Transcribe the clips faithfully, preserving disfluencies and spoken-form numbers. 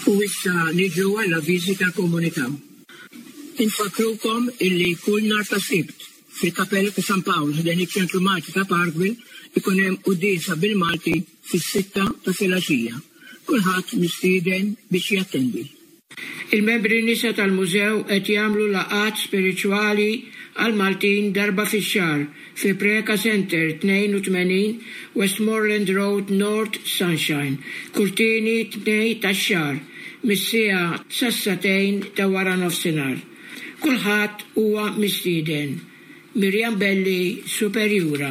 U issa niġu għall avviżi tal-komunità. Infakrukom illi kull nhar ta' Sibt fil-Kappella ta' San Pawl ħdejn iċ-Ċentru Malti ta' Parkville ikun hemm qudiesa bil-Malti fis-sitta ta' filgħaxija. Kulħadd mistieden biex jattendi. Il-membri nisa tal-mużew qed jagħmlu laqgħat spiriċwali għal Maltin darba fix-xahar fi Preka Center tnejn u tmenin Westmoreland Road North Sunshine, kurtini tnej tax-xahar, mis-siegħa sassatejn ta' wara nofsinhar. Kulħadd huwa mistieden. Mirjam Belli, Superjura.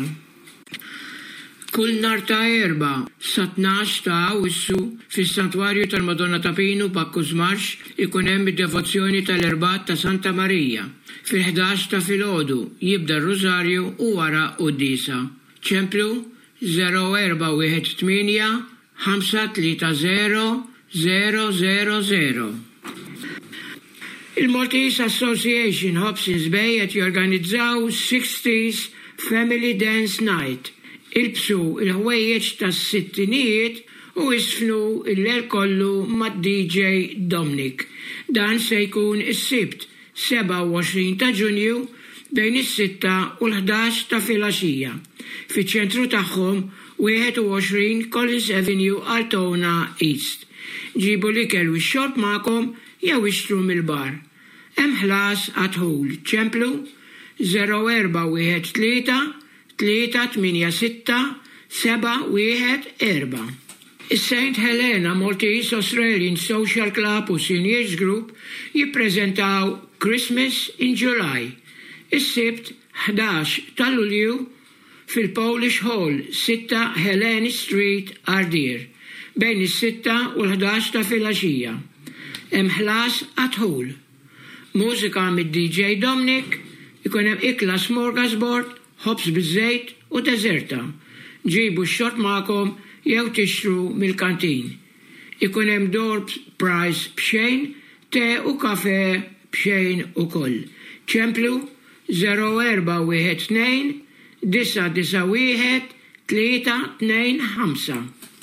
Kull nhar ta' erba' sa tnax ta' Awwissu fis-Santwarju tal-Madonna ta' Pinu Bakkuż Marx ikun hemm id-devozzjoni tal-Erbat ta' Santa Marija. Fil-ħdax ta' filgħodu jibda r-Rużarju u wara qudiesa. Ċemplu zero erba' wieħed tminja ħamsa tlieta zero zero zero zero. Il-Maltese Association Hobsons Bay qed jorganizzaw sixties Family Dance Night. Ilbsu il-ħwejjeġ tas-sittinijiet u isfnu l-lejl kollu mad-D J Dominic. Dan se jkun is-Sibt seba' u għoxrin ta' Ġunju bejn is-sitta u l-ħdax ta' filgħaxija. Fiċ-ċentru tagħhom wieħed u għoxrin Collins Avenue, Altona East. Ġibu l-ikel u x-xorb magħkom jew ixtru mill-bar. Hemm ħlas għadħul. Ċemplu zero erba' wieħed tlieta tlieta tminja sitta seba' wieħed erba'. Is-Saint Helena Maltese Australian Social Club u Seniors Group jippreżentaw Christmas in July. Is-Sibt ħdax ta' Lulju fil-Polish Hall, sitta Helene Street, Ardeer, bejn is-sitta u l-ħdax ta' filgħaxija. Hemm ħlas għadħul. Mużika mid-D J Dominic, ikun hemm ikla smorgasbord, ħobs biż-żejt u deżerta. Ġibu x-xorb magħkom jew tixtru mill-kantin. Ikun hemm door prize b'xejn, te u kafe b'xejn ukoll. Ċemplu zero erba' wieħed tnejn disa disa wieħed tlieta tnejn ħamsa.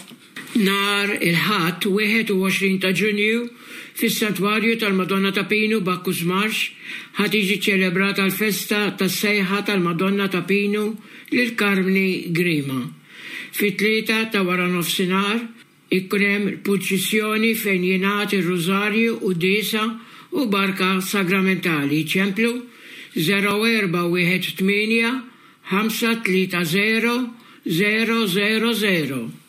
Nar il-ħadd wieħed u għoxrin ta' Ġunju fis-Santwarju tal-Madonna ta' Pinu Bakkuż Marx ħad tiġi ċelebrata l-festa tas-sejħa tal-Madonna ta' Pinu lil Karmni Grima. Fit-tlieta ta' wara nofsinhar ikun hemm il-purċissjoni fejn jingħati r-Rużarju u diesa u barka sagramentali. Ċemplu zero erba' wieħed tminja ħamsa tlieta zero zero zero zero.